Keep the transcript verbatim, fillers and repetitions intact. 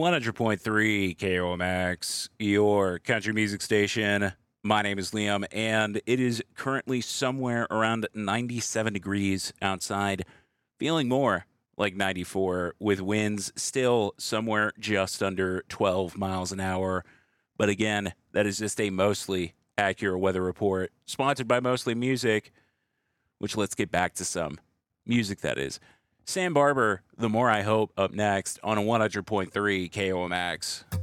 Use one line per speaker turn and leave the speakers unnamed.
one hundred point three K O M X, your country music station. My name is Liam, and it is currently somewhere around ninety-seven degrees outside, feeling more like ninety-four, with winds still somewhere just under twelve miles an hour. But again, that is just a mostly accurate weather report, sponsored by Mostly Music, which let's get back to some music, that is. Sam Barber, The More I Hope, up next on a one hundred point three K O M X.